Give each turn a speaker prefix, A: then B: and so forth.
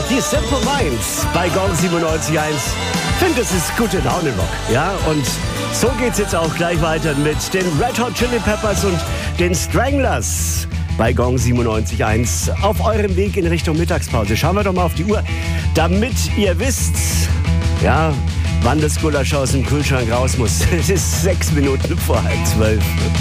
A: Die Simple Minds bei Gong 97.1. Finde, es ist gute Laune Rock. Ja, und so geht's jetzt auch gleich weiter mit den Red Hot Chili Peppers und den Stranglers bei Gong 97.1 auf eurem Weg in Richtung Mittagspause. Schauen wir doch mal auf die Uhr, damit ihr wisst, ja, wann das Gulasch aus dem Kühlschrank raus muss. Es ist 6 Minuten vor 11:30.